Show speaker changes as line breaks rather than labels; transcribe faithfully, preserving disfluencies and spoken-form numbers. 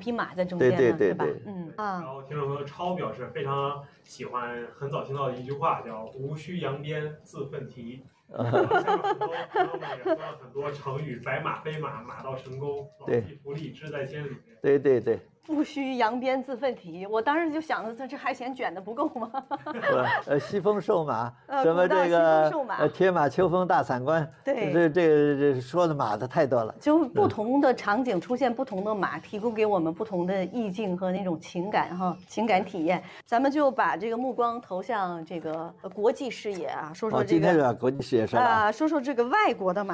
匹马在中间呢，
对对对
吧？
对
嗯啊。
然后听众朋友超表示非常喜欢很早听到的一句话，叫“无需扬鞭自奋蹄”。然后下面很多朋友们也说了很多成语，白马非马，马到成功，老骥伏枥，志在千里。
对对对。
不须扬鞭自奋蹄，我当时就想着，这这海鲜卷的不够吗？
呃，西风瘦马，
呃
什么这个
呃
铁马秋风大散关，
对，
这这个这说的马的太多了。
就不同的场景出现不同的马，提供给我们不同的意境和那种情感哈，情感体验。咱们就把这个目光投向这个国际视野啊，说说这个、
哦、今天是国际视野是吧？
啊，说说这个外国的马。